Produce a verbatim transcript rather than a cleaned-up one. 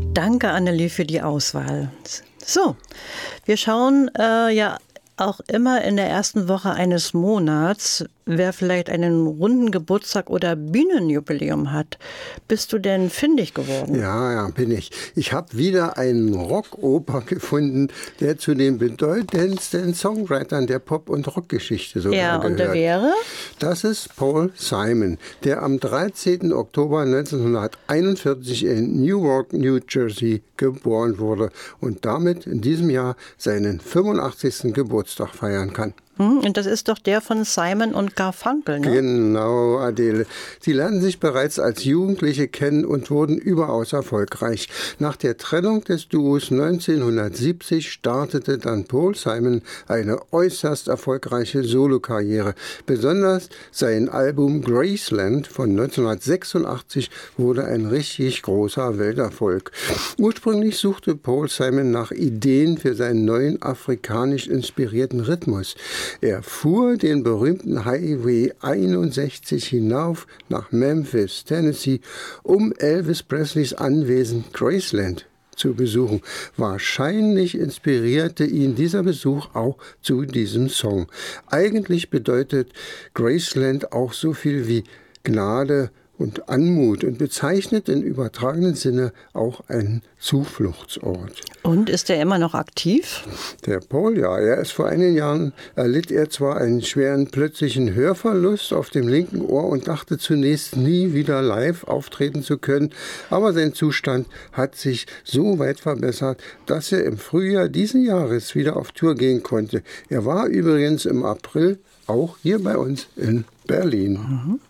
Danke, Annelie, für die Auswahl. So, wir schauen äh, ja auch immer in der ersten Woche eines Monats, wer vielleicht einen runden Geburtstag oder Bühnenjubiläum hat. Bist du denn fündig geworden? Ja, ja, bin ich. Ich habe wieder einen Rockoper gefunden, der zu den bedeutendsten Songwritern der Pop- und Rockgeschichte sogar Ja, gehört. und der wäre? Das ist Paul Simon, der am dreizehnten Oktober neunzehnhunderteinundvierzig in Newark, New Jersey geboren wurde und damit in diesem Jahr seinen fünfundachtzigsten Geburtstag feiern kann. Und das ist doch der von Simon und Garfunkel, ne? Genau, Adele. Sie lernten sich bereits als Jugendliche kennen und wurden überaus erfolgreich. Nach der Trennung des Duos neunzehnhundertsiebzig startete dann Paul Simon eine äußerst erfolgreiche Solokarriere. Besonders sein Album Graceland von neunzehnhundertsechsundachtzig wurde ein richtig großer Welterfolg. Ursprünglich suchte Paul Simon nach Ideen für seinen neuen afrikanisch inspirierten Rhythmus. Er fuhr den berühmten Highway einundsechzig hinauf nach Memphis, Tennessee, um Elvis Presleys Anwesen Graceland zu besuchen. Wahrscheinlich inspirierte ihn dieser Besuch auch zu diesem Song. Eigentlich bedeutet Graceland auch so viel wie Gnade und Anmut und bezeichnet im übertragenen Sinne auch einen Zufluchtsort. Und ist er immer noch aktiv? Der Paul, ja, er ist vor einigen Jahren, erlitt er zwar einen schweren plötzlichen Hörverlust auf dem linken Ohr und dachte zunächst nie wieder live auftreten zu können, aber sein Zustand hat sich so weit verbessert, dass er im Frühjahr diesen Jahres wieder auf Tour gehen konnte. Er war übrigens im April auch hier bei uns in Berlin. Mhm.